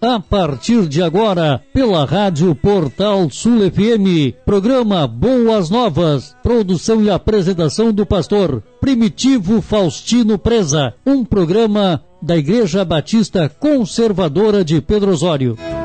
a partir de agora, pela Rádio Portal Sul FM, programa Boas Novas, produção e apresentação do pastor Primitivo Faustino Preza, um programa da Igreja Batista Conservadora de Pedro Osório.